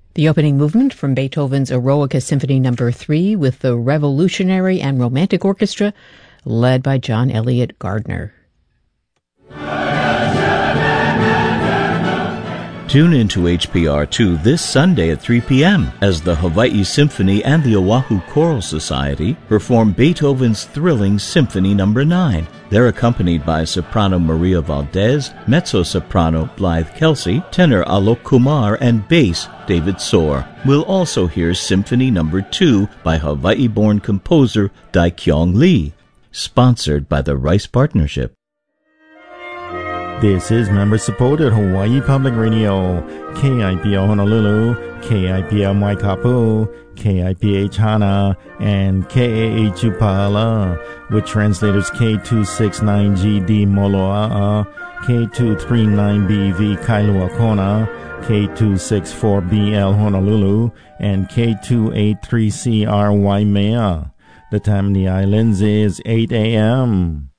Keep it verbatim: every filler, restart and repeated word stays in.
The opening movement from Beethoven's Eroica Symphony Number three with the Revolutionary and Romantic Orchestra, led by John Elliott Gardner. Tune into H P R two this Sunday at three p.m. as the Hawaii Symphony and the Oahu Choral Society perform Beethoven's thrilling Symphony Number nine. They're accompanied by soprano Maria Valdez, mezzo-soprano Blythe Kelsey, tenor Alok Kumar, and bass David Soar. We'll also hear Symphony Number two by Hawaii-born composer Dae-Kyung Lee, sponsored by the Rice Partnership. This is member-supported Hawaii Public Radio, K I P L Honolulu, K I P L Waikapu, K I P H Hana, and K A H Upala, with translators K two sixty-nine G D Moloa'a, K two thirty-nine B V Kailua Kona, K two sixty-four B L Honolulu, and K two eighty-three C R Waimea. The time in the islands is eight a.m.